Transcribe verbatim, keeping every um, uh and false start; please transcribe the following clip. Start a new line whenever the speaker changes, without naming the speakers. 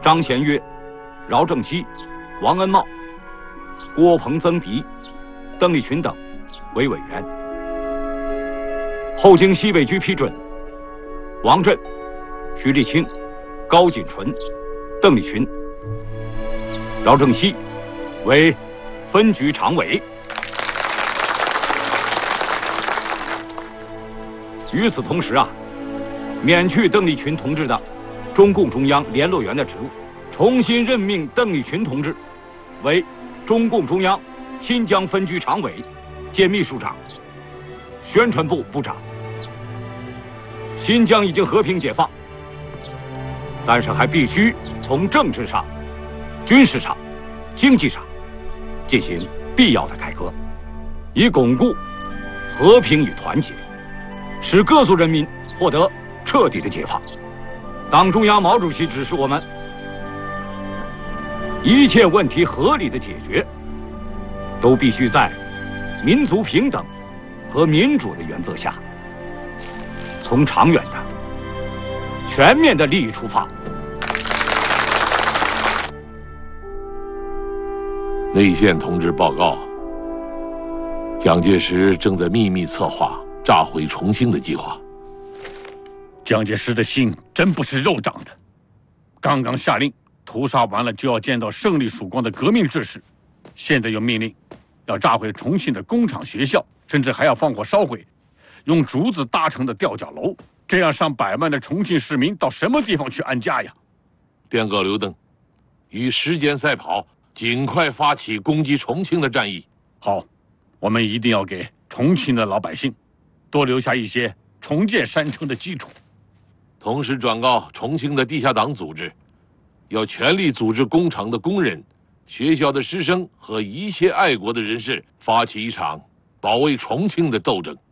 张贤岳、饶正熙、王恩茂、郭鹏、曾迪、邓丽群等为委员。后经西北局批准，王震、徐立清、高锦纯、邓丽群、饶正熙为分局常委。与此同时啊，免去邓丽群同志的中共中央联络员的职务，重新任命邓丽群同志为中共中央新疆分局常委兼秘书长、宣传部部长。新疆已经和平解放，但是还必须从政治上、军事上、经济上进行必要的改革，以巩固和平与团结，使各族人民获得彻底的解放。党中央毛主席指示我们，一切问题合理的解决，都必须在民族平等和民主的原则下，从长远的、全面的利益出发。
内线同志报告，蒋介石正在秘密策划炸毁重庆的计划。
蒋介石的心真不是肉长的，刚刚下令屠杀完了就要见到胜利曙光的革命志士，现在又命令要炸毁重庆的工厂、学校，甚至还要放火烧毁用竹子搭成的吊脚楼，这样上百万的重庆市民到什么地方去安家呀？
电告刘登，与时间赛跑，尽快发起攻击重庆的战役。
好，我们一定要给重庆的老百姓多留下一些重建山城的基础。
同时转告重庆的地下党组织，要全力组织工厂的工人、学校的师生和一切爱国的人士，发起一场保卫重庆的斗争。